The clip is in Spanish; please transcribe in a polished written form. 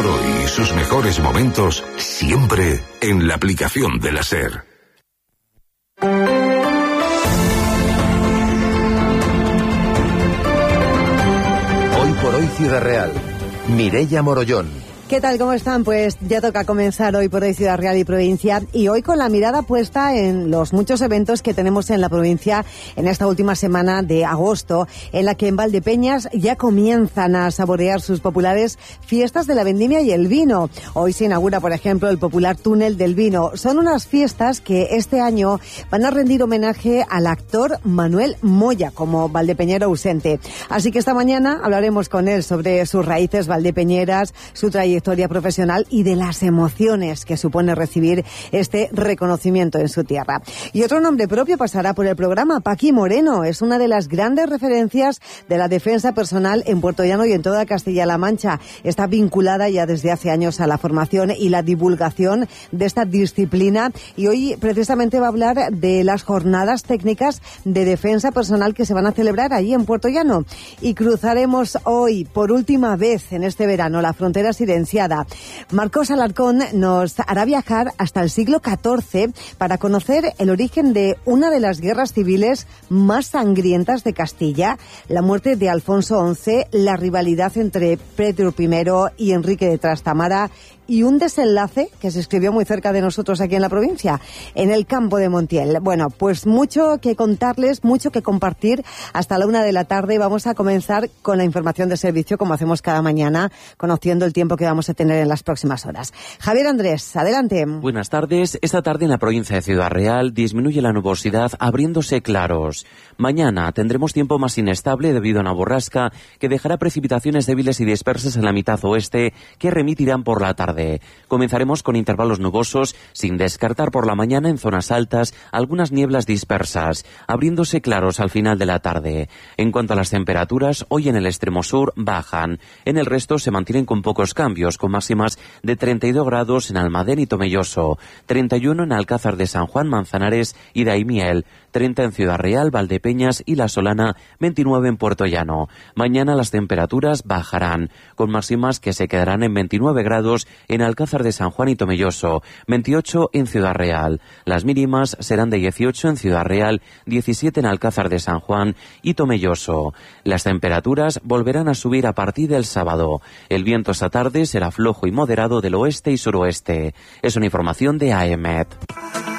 por hoy y sus mejores momentos siempre en la aplicación de la SER. Hoy por hoy Ciudad Real. Mireia Morollón. ¿Qué tal? ¿Cómo están? Pues ya toca comenzar hoy por hoy Ciudad Real y provincia, y hoy con la mirada puesta en los muchos eventos que tenemos en la provincia en esta última semana de agosto, en la que en Valdepeñas ya comienzan a saborear sus populares fiestas de la vendimia y el vino. Hoy se inaugura, por ejemplo, el popular túnel del vino. Son unas fiestas que este año van a rendir homenaje al actor Manuel Moya como valdepeñero ausente. Así que esta mañana hablaremos con él sobre sus raíces valdepeñeras, su trayectoria profesional y de las emociones que supone recibir este reconocimiento en su tierra. Y otro nombre propio pasará por el programa. Paqui Moreno es una de las grandes referencias de la defensa personal en Puerto Llano y en toda Castilla-La Mancha. Está vinculada ya desde hace años a la formación y la divulgación de esta disciplina, y hoy precisamente va a hablar de las jornadas técnicas de defensa personal que se van a celebrar allí en Puerto Llano. Y cruzaremos hoy por última vez en este verano la frontera silenciada. Marcos Alarcón nos hará viajar hasta el siglo XIV para conocer el origen de una de las guerras civiles más sangrientas de Castilla, la muerte de Alfonso XI, la rivalidad entre Pedro I y Enrique de Trastamara, y un desenlace que se escribió muy cerca de nosotros aquí en la provincia, en el campo de Montiel. Bueno, pues mucho que contarles, mucho que compartir hasta la 1 de la tarde. Vamos a comenzar con la información de servicio, como hacemos cada mañana, conociendo el tiempo que vamos a tener en las próximas horas. Javier Andrés, adelante. Buenas tardes. Esta tarde en la provincia de Ciudad Real disminuye la nubosidad, abriéndose claros. Mañana tendremos tiempo más inestable debido a una borrasca que dejará precipitaciones débiles y dispersas en la mitad oeste que remitirán por la tarde. Comenzaremos con intervalos nubosos, sin descartar por la mañana en zonas altas algunas nieblas dispersas, abriéndose claros al final de la tarde. En cuanto a las temperaturas, hoy en el extremo sur bajan. En el resto se mantienen con pocos cambios, con máximas de 32 grados en Almadén y Tomelloso, 31 en Alcázar de San Juan, Manzanares y Daimiel, 30 en Ciudad Real, Valdepeñas y La Solana, 29 en Puerto Llano. Mañana las temperaturas bajarán, con máximas que se quedarán en 29 grados en Alcázar de San Juan y Tomelloso, 28 en Ciudad Real. Las mínimas serán de 18 en Ciudad Real, 17 en Alcázar de San Juan y Tomelloso. Las temperaturas volverán a subir a partir del sábado. El viento esta tarde será flojo y moderado del oeste y suroeste. Es una información de AEMET.